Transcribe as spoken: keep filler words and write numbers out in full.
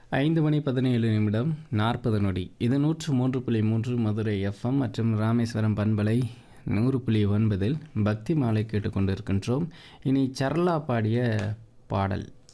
ஐந்து மணி பதினேழு நிமிடம் நாற்பது நொடி. இது நூற்று மூன்று புள்ளி மூன்று மதுரை எஃப்எம் மற்றும் ராமேஸ்வரம் பண்பலை நூறு புள்ளி ஒன்பதில் பக்தி மாலை கேட்டுக்கொண்டிருக்கின்றோம். இனி சரளா பாடிய பாடல்